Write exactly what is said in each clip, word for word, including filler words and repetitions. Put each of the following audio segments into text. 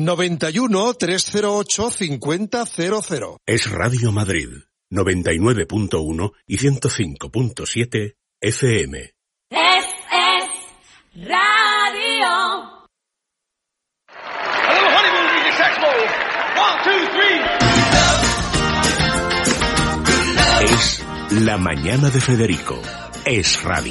noventa y uno, trescientos ocho, cincuenta cero cero. Es Radio Madrid, noventa y nueve punto uno y ciento cinco punto siete F M. Es, es Radio. A little honeymoon music, saxophone. One, two, three. Es La Mañana de Federico. Es Radio.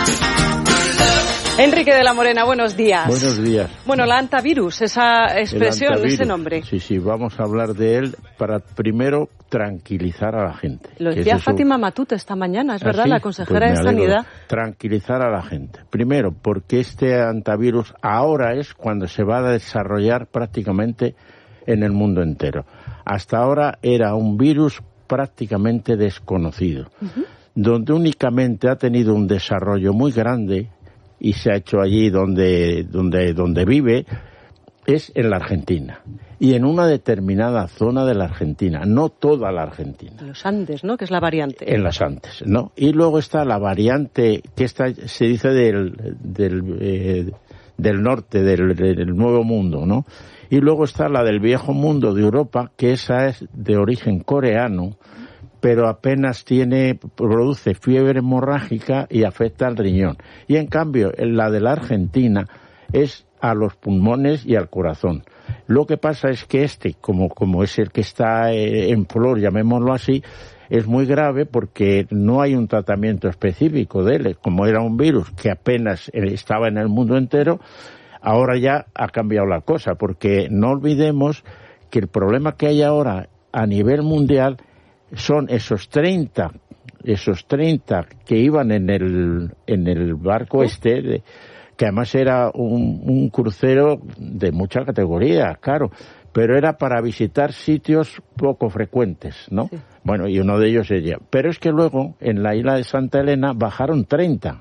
Enrique de la Morena, buenos días. Buenos días. Bueno, la antivirus, esa expresión, antivirus, ese nombre. Sí, sí, vamos a hablar de él para primero tranquilizar a la gente. Lo decía Fátima Matute esta mañana, es ¿Ah, verdad, sí? la consejera Pues de me alegro. Sanidad. Tranquilizar a la gente. Primero, porque este antivirus ahora es cuando se va a desarrollar prácticamente en el mundo entero. Hasta ahora era un virus prácticamente desconocido, uh-huh. donde únicamente ha tenido un desarrollo muy grande y se ha hecho allí donde, donde, donde vive, es en la Argentina. Y en una determinada zona de la Argentina, no toda la Argentina. En los Andes, ¿no? Que es la variante. En los Andes, ¿no? Y luego está la variante que está, se dice del, del, eh, del norte, del, del Nuevo Mundo, ¿no? Y luego está la del Viejo Mundo de Europa, que esa es de origen coreano, pero apenas tiene, produce fiebre hemorrágica y afecta al riñón. Y en cambio, la de la Argentina es a los pulmones y al corazón. Lo que pasa es que este, como, como es el que está eh, en flor, llamémoslo así, es muy grave porque no hay un tratamiento específico de él. Como era un virus que apenas estaba en el mundo entero, ahora ya ha cambiado la cosa, porque no olvidemos que el problema que hay ahora a nivel mundial son esos treinta, esos treinta que iban en el, en el barco este, de, que además era un, un crucero de mucha categoría, claro, pero era para visitar sitios poco frecuentes, ¿no? Sí. Bueno, y uno de ellos sería. Pero es que luego, en la isla de Santa Elena, bajaron treinta.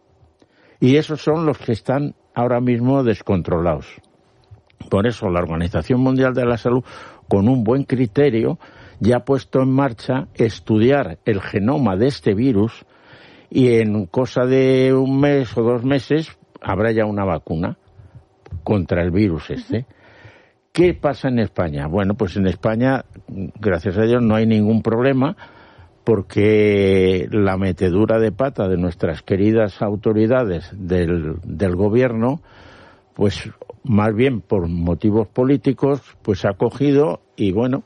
Y esos son los que están ahora mismo descontrolados. Por eso la Organización Mundial de la Salud, con un buen criterio, ya ha puesto en marcha estudiar el genoma de este virus y en cosa de un mes o dos meses habrá ya una vacuna contra el virus este. ¿Qué pasa en España? Bueno, pues en España, gracias a Dios, no hay ningún problema porque la metedura de pata de nuestras queridas autoridades del, del gobierno, pues más bien por motivos políticos, pues ha cogido y bueno,